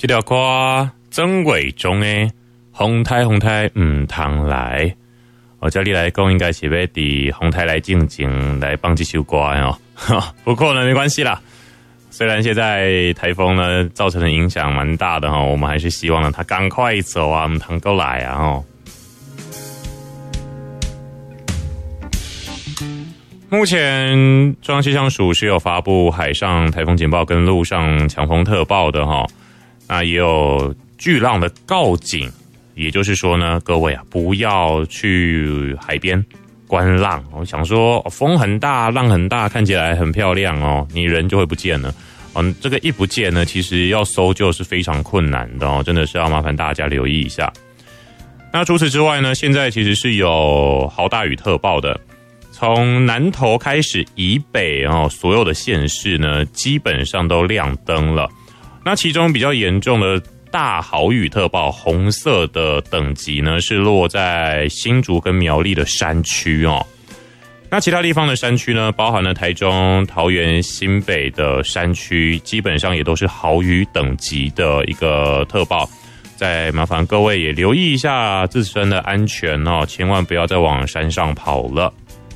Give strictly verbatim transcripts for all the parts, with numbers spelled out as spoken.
这条歌曾伟忠的红台红台唔通来，我照你来讲，应该是要伫红台来静静来放这首歌哦。不过呢，没关系啦。虽然现在台风呢造成的影响蛮大的哈，我们还是希望呢它赶快走啊，唔通够来啊哦。目前中央气象署是有发布海上台风警报跟陆上强风特报的哈。那也有巨浪的告警，也就是说呢，各位啊，不要去海边观浪。我想说，风很大，浪很大，看起来很漂亮哦，你人就会不见了。嗯，这个一不见呢，其实要搜救是非常困难的哦，真的是要麻烦大家留意一下。那除此之外呢，现在其实是有豪大雨特报的，从南投开始以北哦，所有的县市呢，基本上都亮灯了。那其中比较严重的大豪雨特报，红色的等级呢是落在新竹跟苗栗的山区哦。那其他地方的山区呢，包含了台中、桃园、新北的山区，基本上也都是豪雨等级的一个特报。再麻烦各位也留意一下自身的安全哦，千万不要再往山上跑了。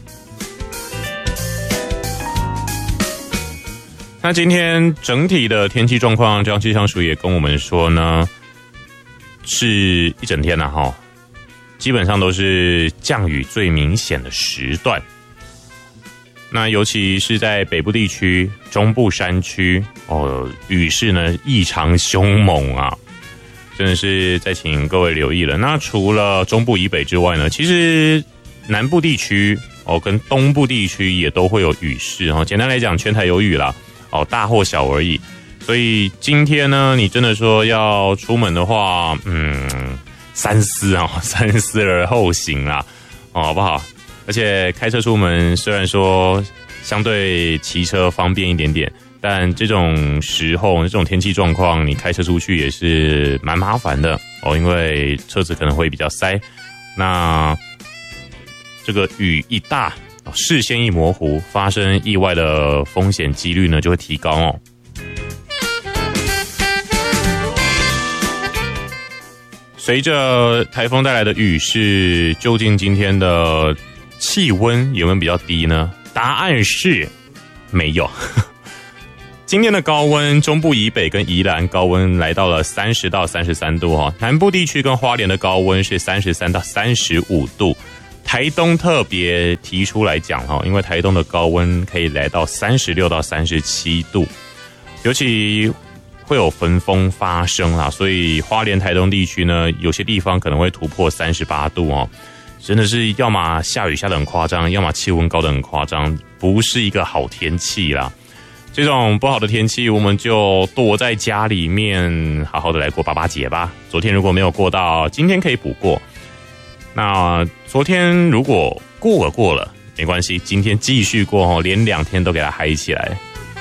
那今天整体的天气状况，中央气象署也跟我们说呢，是一整天啊齁，基本上都是降雨最明显的时段。那尤其是在北部地区、中部山区，哦，雨势呢异常凶猛啊，真的是再请各位留意了。那除了中部以北之外呢，其实南部地区哦跟东部地区也都会有雨势哦。简单来讲，全台有雨啦。哦，大或小而已，所以今天呢，你真的说要出门的话，嗯，三思啊、哦，三思而后行啦，哦，好不好？而且开车出门，虽然说相对骑车方便一点点，但这种时候，这种天气状况，你开车出去也是蛮麻烦的哦，因为车子可能会比较塞。那这个雨一大。视线一模糊，发生意外的风险几率呢就会提高哦。随着台风带来的雨势，究竟今天的气温有没有比较低呢？答案是没有。今天的高温，中部以北跟宜兰高温来到了三十到三十三度哦，南部地区跟花莲的高温是三十三到三十五度。台东特别提出来讲哈，因为台东的高温可以来到三十六到三十七度，尤其会有焚风发生啦，所以花莲台东地区呢，有些地方可能会突破三十八度哦，真的是要么下雨下得很夸张，要么气温高得很夸张，不是一个好天气啦。这种不好的天气，我们就躲在家里面，好好的来过八八节吧。昨天如果没有过到，今天可以补过。那昨天如果过了过了没关系，今天继续过哦，连两天都给它嗨起来。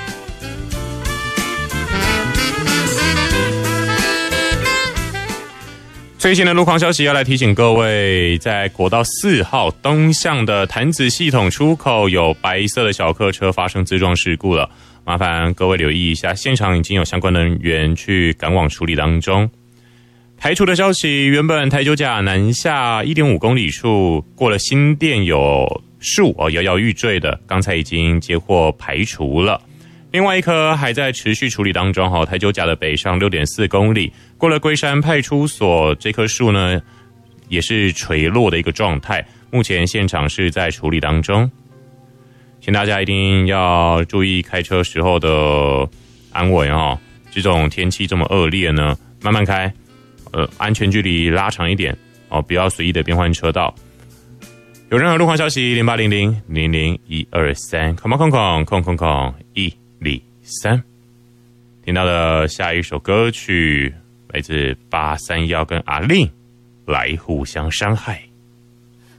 最新的路况消息要来提醒各位，在国道四号东向的潭子系统出口有白色的小客车发生自撞事故了，麻烦各位留意一下，现场已经有相关人员去赶往处理当中。排除的消息，原本台九甲南下 一点五公里处过了新店有树哦摇摇欲坠的，刚才已经接获排除了。另外一棵还在持续处理当中哈，台九甲的北上 六点四公里过了龟山派出所，这棵树呢也是垂落的一个状态，目前现场是在处理当中，请大家一定要注意开车时候的安危哦。这种天气这么恶劣呢，慢慢开。呃，安全距离拉长一点哦，不要随意的变换车道。有任何路况消息，零八零零零零一二三，空空空空空空一零三。听到的下一首歌曲来自八三一跟阿令，来互相伤害。